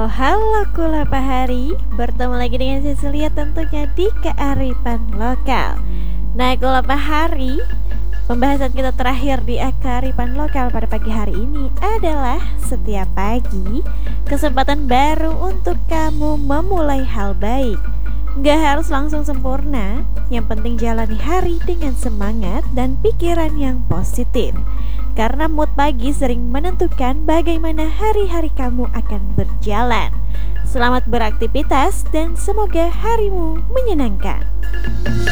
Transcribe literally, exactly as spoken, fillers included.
Halo, halo Kulapa Hari. Bertemu lagi dengan Cecilia tentunya di Kearifan Lokal. Nah, Kulapa Hari, pembahasan kita terakhir di Kearifan Lokal pada pagi hari ini adalah setiap pagi kesempatan baru untuk kamu memulai hal baik. Gak harus langsung sempurna, yang penting jalani hari dengan semangat dan pikiran yang positif. Karena mood pagi sering menentukan bagaimana hari-hari kamu akan berjalan. Selamat beraktivitas dan semoga harimu menyenangkan.